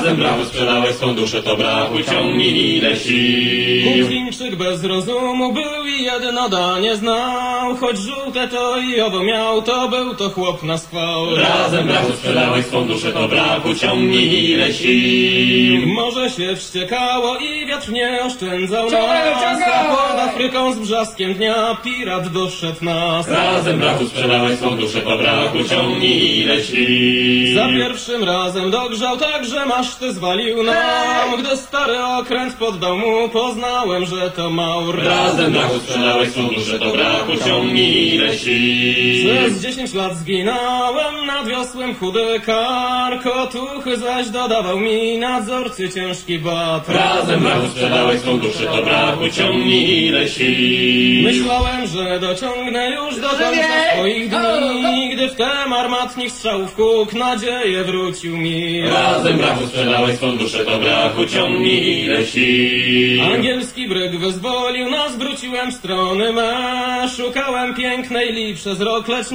Razem brachu sprzedałeś swą duszę, to brachu ciągnij ile sił. Chińczyk bez rozumu był i jedno danie znał, choć żółte to i owo miał, to był to chłop na schwał. Razem brachu sprzedałeś swą duszę, to brachu ciągnij ile sił. Morze się wściekało i wiatr nie oszczędzał nas, a pod Afryką z brzaskiem dnia pirat doszedł nas. Razem brachu sprzedałeś swą duszę, to brachu ciągnij ile sił. Za pierwszym razem dogrzał tak, że maszty zwalił nam. Gdy stary okręt poddał mu, poznałem, że to Maur. Razem brachu sprzedałeś swą duszę, to brachu ciągnij ile sił. Przez 10 lat zginąłem nad wiosłem chudy kark, otuchy zaś dodawał mi nadzorcy ciężki bat. Razem brachu sprzedałeś swą duszę, to brachu ciągnij ile sił. Myślałem, że dociągnę już do końca swoich dni, gdy wtem armatnik strzałów huk nadzieję wrócił mi. Razem brachu sprzedałeś swą duszę, to brachu ciągnij ile sił. Angielski bryg wyzwolił nas, wróciłem w strony me, szukałem pięknej li przez rok, lecz